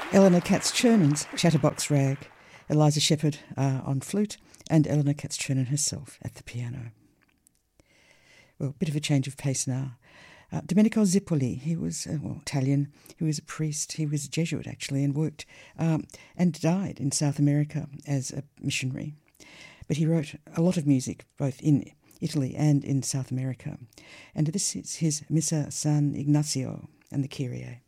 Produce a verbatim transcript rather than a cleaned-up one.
Eleanor Katz-Chernon's Chatterbox Rag, Eliza Shepherd uh, on flute, and Eleanor Katz-Chernon herself at the piano. Well, a bit of a change of pace now. Uh, Domenico Zippoli, he was uh, well, Italian, he was a priest, he was a Jesuit actually, and worked um, and died in South America as a missionary. But he wrote a lot of music, both in Italy and in South America. And this is his Missa San Ignazio and the Kyrie.